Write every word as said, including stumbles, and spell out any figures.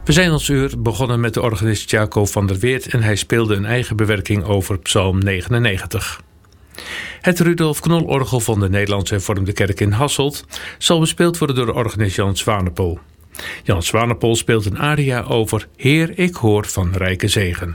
We zijn ons uur begonnen met de organist Jaco van der Weert en hij speelde een eigen bewerking over Psalm negenennegentig. Het Rudolf Knol-orgel van de Nederlandse Hervormde Kerk in Hasselt zal bespeeld worden door de organist Jan Zwanepoel. Jan Zwanepoel speelt een aria over Heer, ik hoor van rijke zegen.